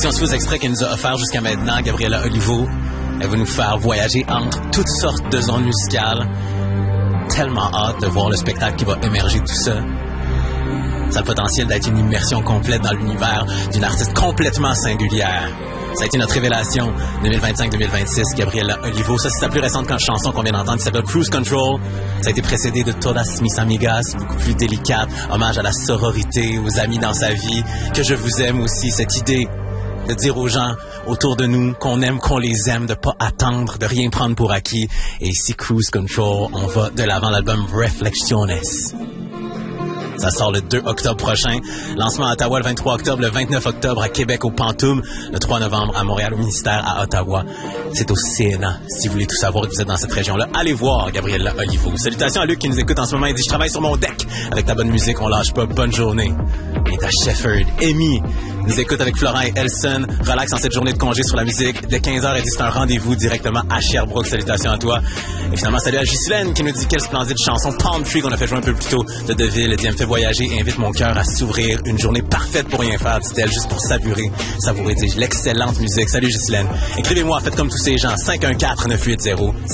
sélection sous extrait qu'elle nous a offert jusqu'à maintenant, Gabriella Olivo. Elle va nous faire voyager entre toutes sortes de zones musicales. Tellement hâte de voir le spectacle qui va émerger de tout ça. Ça a le potentiel d'être une immersion complète dans l'univers d'une artiste complètement singulière. Ça a été notre révélation 2025-2026, Gabriella Olivo. Ça, c'est sa plus récente chanson qu'on vient d'entendre, qui s'appelle Cruise Control. Ça a été précédé de Todas Mis Amigas, beaucoup plus délicate, hommage à la sororité, aux amis dans sa vie, que je vous aime aussi, cette idée de dire aux gens autour de nous qu'on aime, qu'on les aime, de pas attendre, de rien prendre pour acquis. Et ici, Cruise Control, on va de l'avant l'album Reflexiones. Ça sort le 2 octobre prochain. Lancement à Ottawa le 23 octobre, le 29 octobre à Québec au Pantoum, le 3 novembre à Montréal au Ministère à Ottawa. C'est au CNA. Si vous voulez tout savoir et que vous êtes dans cette région-là, allez voir Gabriella Olivo. Salutations à Luc qui nous écoute en ce moment. Il dit « Je travaille sur mon deck. Avec ta bonne musique, on lâche pas. Bonne journée. » Et à Shefford, Amy nous écoute avec Florent et Elson. Relax en cette journée de congé sur la musique. Dès 15h, elle dit c'est un rendez-vous directement à Sherbrooke. Salutations à toi. Et finalement, salut à Ghislaine qui nous dit quelle splendide chanson Palm Tree qu'on a fait jouer un peu plus tôt de Deville. Elle dit, elle me fait voyager et invite mon cœur à s'ouvrir. Une journée parfaite pour rien faire, dit-elle, juste pour savourer, dis l'excellente musique. Salut Ghislaine. Écrivez-moi, faites comme tous ces gens. 514-980-1063.